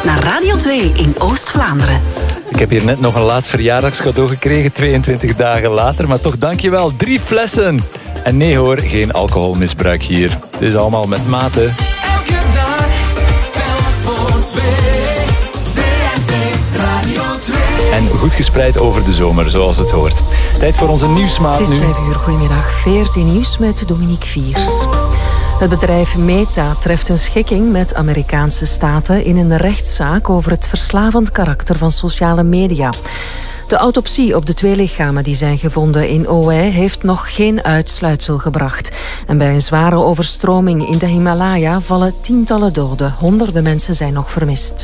luistert naar Radio 2 in Oost-Vlaanderen. Ik heb hier net nog een laat verjaardagscadeau gekregen, 22 dagen later. Maar toch, dankjewel. 3 flessen. En nee hoor, geen alcoholmisbruik hier. Het is allemaal met mate. Elke dag, telk voor 2. VRT Radio 2. En goed gespreid over de zomer, zoals het hoort. Tijd voor onze nieuwsmaat nu. Het is 5 uur. Goedemiddag. 14 nieuws met Dominique Viers. Het bedrijf Meta treft een schikking met Amerikaanse staten in een rechtszaak over het verslavend karakter van sociale media. De autopsie op de 2 lichamen die zijn gevonden in Oahu heeft nog geen uitsluitsel gebracht. En bij een zware overstroming in de Himalaya vallen tientallen doden. Honderden mensen zijn nog vermist.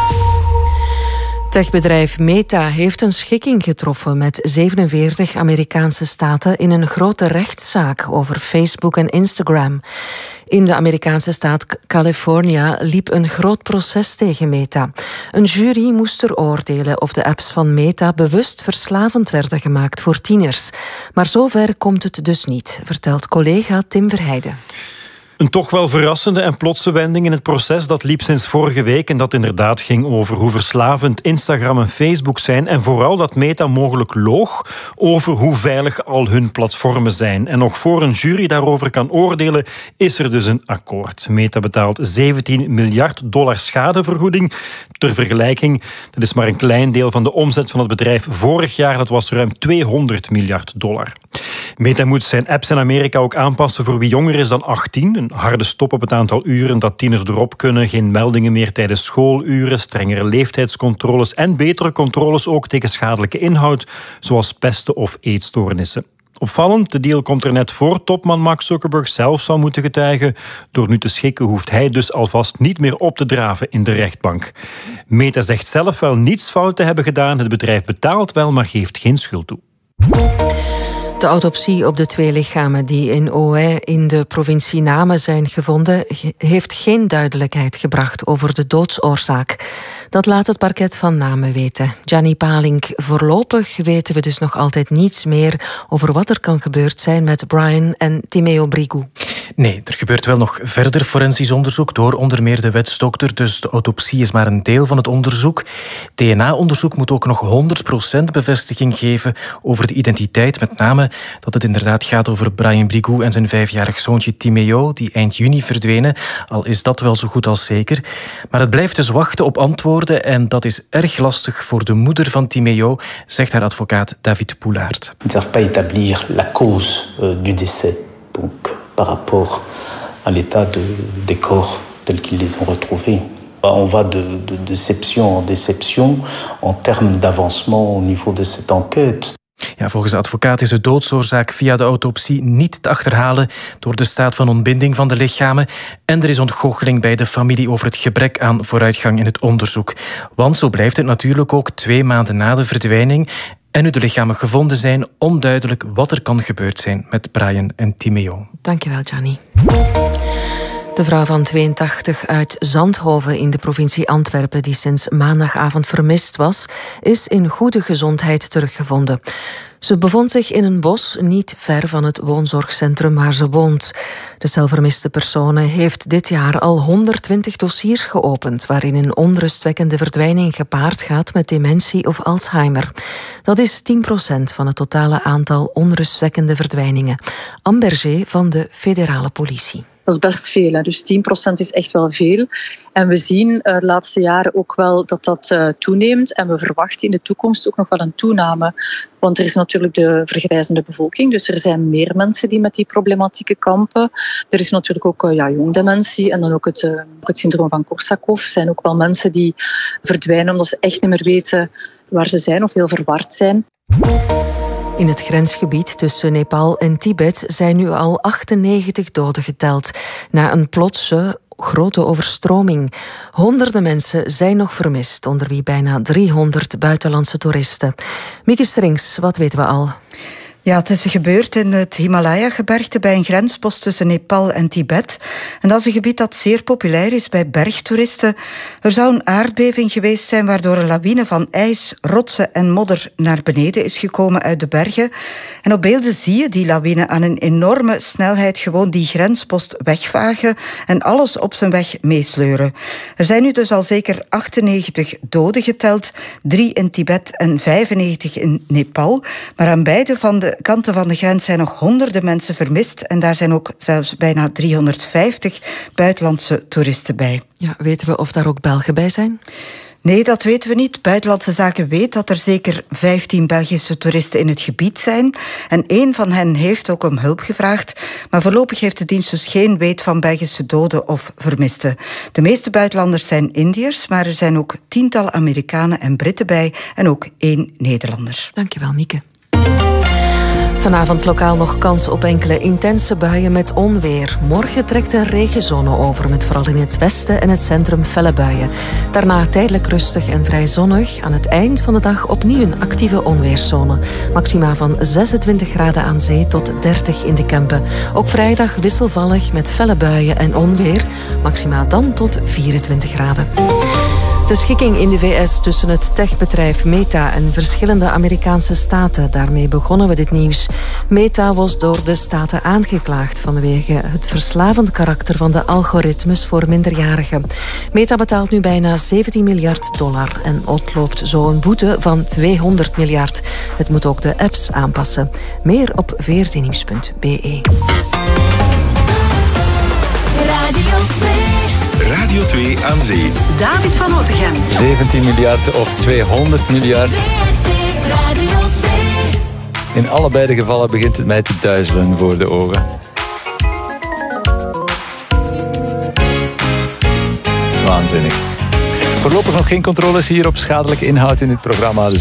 Techbedrijf Meta heeft een schikking getroffen met 47 Amerikaanse staten in een grote rechtszaak over Facebook en Instagram. In de Amerikaanse staat California liep een groot proces tegen Meta. Een jury moest er oordelen of de apps van Meta bewust verslavend werden gemaakt voor tieners. Maar zover komt het dus niet, vertelt collega Tim Verheijden. Een toch wel verrassende en plotse wending in het proces dat liep sinds vorige week en dat inderdaad ging over hoe verslavend Instagram en Facebook zijn en vooral dat Meta mogelijk loog over hoe veilig al hun platformen zijn. En nog voor een jury daarover kan oordelen, is er dus een akkoord. Meta betaalt $17 miljard schadevergoeding. Ter vergelijking, dat is maar een klein deel van de omzet van het bedrijf vorig jaar. Dat was ruim $200 miljard. Meta moet zijn apps in Amerika ook aanpassen voor wie jonger is dan 18. Een harde stop op het aantal uren dat tieners erop kunnen. Geen meldingen meer tijdens schooluren. Strengere leeftijdscontroles en betere controles ook tegen schadelijke inhoud, zoals pesten of eetstoornissen. Opvallend, de deal komt er net voor topman Mark Zuckerberg zelf zou moeten getuigen. Door nu te schikken hoeft hij dus alvast niet meer op te draven in de rechtbank. Meta zegt zelf wel niets fout te hebben gedaan. Het bedrijf betaalt wel, maar geeft geen schuld toe. De autopsie op de 2 lichamen die in Oahu in de provincie Namen zijn gevonden, heeft geen duidelijkheid gebracht over de doodsoorzaak. Dat laat het parket van Namen weten. Gianni Palink, voorlopig weten we dus nog altijd niets meer over wat er kan gebeurd zijn met Brian en Timeo Brigou. Nee, er gebeurt wel nog verder forensisch onderzoek door onder meer de wetsdokter, dus de autopsie is maar een deel van het onderzoek. DNA-onderzoek moet ook nog 100% bevestiging geven over de identiteit, met name dat het inderdaad gaat over Brian Brigou en zijn 5-jarig zoontje Timeo, die eind juni verdwenen, al is dat wel zo goed als zeker. Maar het blijft dus wachten op antwoorden en dat is erg lastig voor de moeder van Timeo, zegt haar advocaat David Poulaert. Ils ne savent pas établir la cause du décès, donc par rapport à l'état des corps tels qu'ils les ont retrouvés. On va de déception en déception en termes d'avancement au niveau de cette enquête. Ja, volgens de advocaat is de doodsoorzaak via de autopsie niet te achterhalen door de staat van ontbinding van de lichamen. En er is ontgoocheling bij de familie over het gebrek aan vooruitgang in het onderzoek. Want zo blijft het natuurlijk ook 2 maanden na de verdwijning en nu de lichamen gevonden zijn, onduidelijk wat er kan gebeurd zijn met Brian en Timeo. Dankjewel, Gianni. De vrouw van 82 uit Zandhoven in de provincie Antwerpen, die sinds maandagavond vermist was, is in goede gezondheid teruggevonden. Ze bevond zich in een bos niet ver van het woonzorgcentrum waar ze woont. De zelfvermiste persoon heeft dit jaar al 120 dossiers geopend, waarin een onrustwekkende verdwijning gepaard gaat met dementie of Alzheimer. Dat is 10% van het totale aantal onrustwekkende verdwijningen. Amberger van de federale politie. Dat is best veel, hè. Dus 10% is echt wel veel. En we zien de laatste jaren ook wel dat dat toeneemt. En we verwachten in de toekomst ook nog wel een toename. Want er is natuurlijk de vergrijzende bevolking. Dus er zijn meer mensen die met die problematieken kampen. Er is natuurlijk ook jongdementie en dan ook het syndroom van Korsakoff. Er zijn ook wel mensen die verdwijnen omdat ze echt niet meer weten waar ze zijn of heel verward zijn. In het grensgebied tussen Nepal en Tibet zijn nu al 98 doden geteld na een plotse grote overstroming. Honderden mensen zijn nog vermist, onder wie bijna 300 buitenlandse toeristen. Mieke Strings, wat weten we al? Ja, het is gebeurd in het Himalaya-gebergte bij een grenspost tussen Nepal en Tibet. En dat is een gebied dat zeer populair is bij bergtoeristen. Er zou een aardbeving geweest zijn waardoor een lawine van ijs, rotsen en modder naar beneden is gekomen uit de bergen. En op beelden zie je die lawine aan een enorme snelheid gewoon die grenspost wegvagen en alles op zijn weg meesleuren. Er zijn nu dus al zeker 98 doden geteld, 3 in Tibet en 95 in Nepal. Maar aan beide van de kanten van de grens zijn nog honderden mensen vermist en daar zijn ook zelfs bijna 350 buitenlandse toeristen bij. Ja, weten we of daar ook Belgen bij zijn? Nee, dat weten we niet. Buitenlandse Zaken weet dat er zeker 15 Belgische toeristen in het gebied zijn. En 1 van hen heeft ook om hulp gevraagd. Maar voorlopig heeft de dienst dus geen weet van Belgische doden of vermisten. De meeste buitenlanders zijn Indiërs, maar er zijn ook tientallen Amerikanen en Britten bij. En ook 1 Nederlander. Dankjewel, Nieke. Vanavond lokaal nog kans op enkele intense buien met onweer. Morgen trekt een regenzone over, met vooral in het westen en het centrum felle buien. Daarna tijdelijk rustig en vrij zonnig. Aan het eind van de dag opnieuw een actieve onweerszone. Maxima van 26 graden aan zee tot 30 in de Kempen. Ook vrijdag wisselvallig met felle buien en onweer. Maxima dan tot 24 graden. De schikking in de VS tussen het techbedrijf Meta en verschillende Amerikaanse staten. Daarmee begonnen we dit nieuws. Meta was door de staten aangeklaagd vanwege het verslavend karakter van de algoritmes voor minderjarigen. Meta betaalt nu bijna $17 miljard en ontloopt zo een boete van 200 miljard. Het moet ook de apps aanpassen. Meer op vrtnieuws.be. Radio 2. Radio 2 aan zee. David van Otegem. 17 miljard of 200 miljard. Radio 2. In allebei de gevallen begint het mij te duizelen voor de ogen. Waanzinnig. Voorlopig nog geen controles hier op schadelijke inhoud in dit programma.